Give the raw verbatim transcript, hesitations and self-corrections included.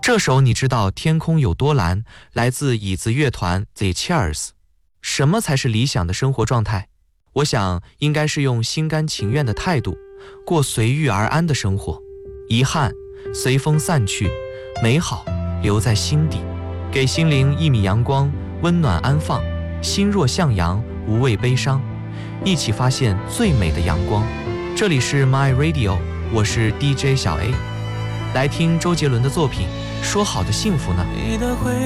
这首你知道天空有多蓝，来自椅子乐团 The Chairs。 什么才是理想的生活状态？我想应该是用心甘情愿的态度过随遇而安的生活，遗憾随风散去，美好留在心底，给心灵一米阳光，温暖安放，心若向阳，无畏悲伤，一起发现最美的阳光。这里是 My Radio， 我是 D J 小 A， 来听周杰伦的作品《说好的幸福呢》。